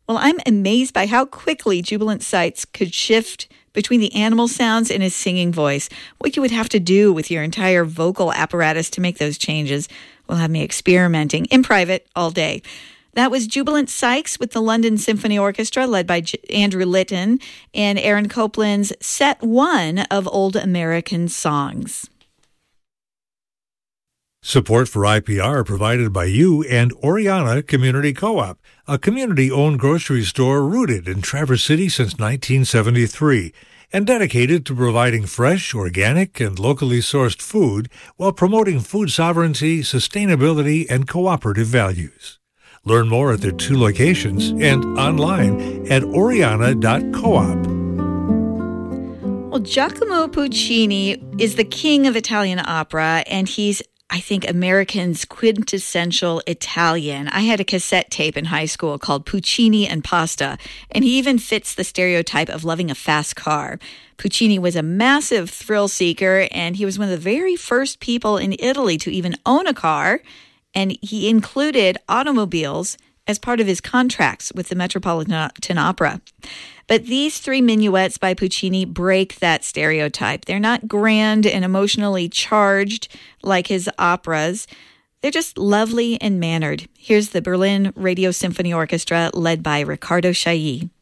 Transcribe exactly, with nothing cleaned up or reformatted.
Well, I'm amazed by how quickly Jubilant Sights could shift between the animal sounds and his singing voice. What you would have to do with your entire vocal apparatus to make those changes will have me experimenting in private all day. That was Jubilant Sykes with the London Symphony Orchestra, led by J- Andrew Litton, and Aaron Copland's Set One of Old American Songs. Support for I P R provided by you and Oriana Community Co-op, a community-owned grocery store rooted in Traverse City since nineteen seventy-three and dedicated to providing fresh, organic, and locally sourced food while promoting food sovereignty, sustainability, and cooperative values. Learn more at their two locations and online at oriana dot coop. Well, Giacomo Puccini is the king of Italian opera, and he's I think Americans' quintessential Italian. I had a cassette tape in high school called Puccini and Pasta, and he even fits the stereotype of loving a fast car. Puccini was a massive thrill seeker, and he was one of the very first people in Italy to even own a car, and he included automobiles as part of his contracts with the Metropolitan Opera. But these three minuets by Puccini break that stereotype. They're not grand and emotionally charged like his operas. They're just lovely and mannered. Here's the Berlin Radio Symphony Orchestra led by Riccardo Chailly.